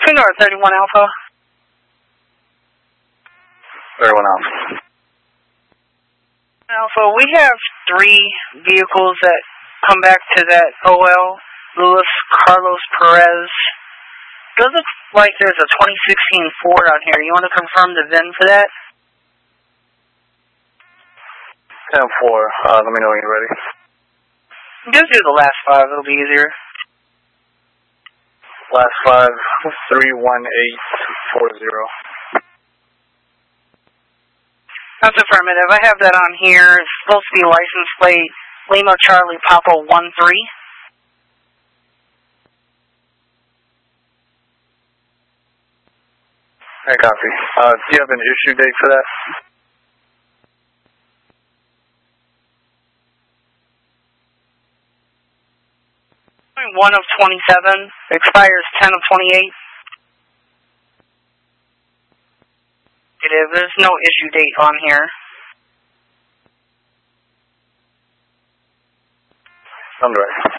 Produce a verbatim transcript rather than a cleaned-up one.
Two North thirty-one Alpha. thirty-one Alpha. Alpha, we have three vehicles that come back to that O L, Luis Carlos Perez. Does look like there's a twenty sixteen Ford on here. You want to confirm the V I N for that? ten four, uh, let me know when you're ready. Just do the last five, it'll be easier. Last five, three one eight four zero. That's affirmative. I have that on here. It's supposed to be license plate Lima Charlie Papa one three. I copy. Uh, do you have an issue date for that? one of twenty-seven. Expires ten of twenty-eight. There's no issue date on here. I'm right.